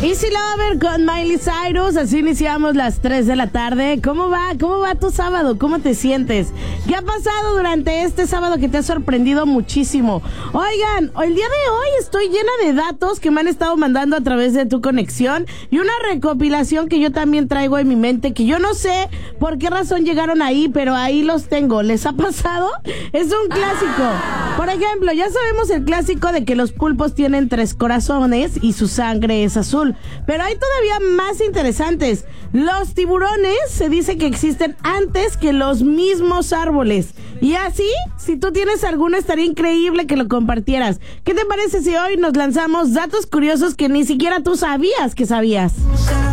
Easy Lover con Miley Cyrus, así iniciamos las 3 de la tarde. ¿Cómo va? ¿Cómo va tu sábado? ¿Cómo te sientes? ¿Qué ha pasado durante este sábado que te ha sorprendido muchísimo? Oigan, el día de hoy estoy llena de datos que me han estado mandando a través de tu conexión y una recopilación que yo también traigo en mi mente, que yo no sé por qué razón llegaron ahí, pero ahí los tengo. ¿Les ha pasado? Es un clásico. Por ejemplo, ya sabemos el clásico de que los pulpos tienen 3 corazones y su sangre es azul. Pero hay todavía más interesantes. Los tiburones se dice que existen antes que los mismos árboles. Y así, si tú tienes alguno, estaría increíble que lo compartieras. ¿Qué te parece si hoy nos lanzamos datos curiosos que ni siquiera tú sabías que sabías?